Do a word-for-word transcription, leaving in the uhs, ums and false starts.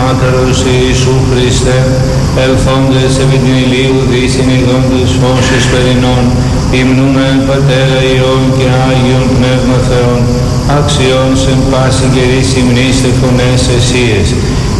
Μάκαρος Ιησού Χριστέ, ελθόντες επί την ηλίου δύσιν ηγόντες φως εσπερινών, υμνούμεν Πατέρα Υιόν και Άγιον Πνεύμα Θεόν, αξιών σε πάση καιρής υμνήστε φωνές εσίες,